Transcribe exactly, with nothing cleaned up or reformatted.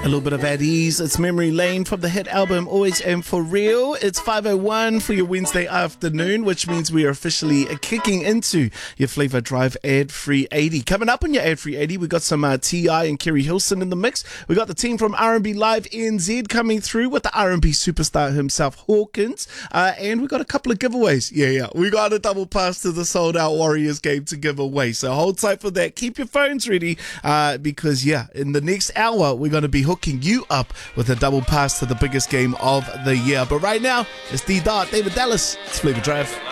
little bit of At Ease. It's Memory Lane from the hit album Always and For Real. It's five oh one for your Wednesday afternoon, which means we are officially kicking into your Flavour Drive ad-free eighty. Coming up on your ad-free eighty, we got some uh, T I and Kerry Hilson in the mix. We got the team from R and B Live N Z coming through with the R and B superstar himself, Hawkins. Uh, and we got a couple of giveaways. Yeah, yeah. We got a double pass to the sold-out Warriors game to give away. So hold tight for that. Keep your phones ready uh, because, yeah, in the next hour, we're going to be hooking you up with a double pass to the biggest game of the year. But right now, it's D-Dot, David Dallas. It's Flavour Drive.